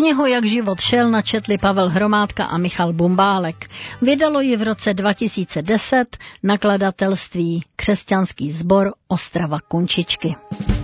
Knihu Jak život šel načetli Pavel Hromádka a Michal Bumbálek. Vydalo ji v roce 2010 nakladatelství Křesťanský sbor Ostrava Kunčičky.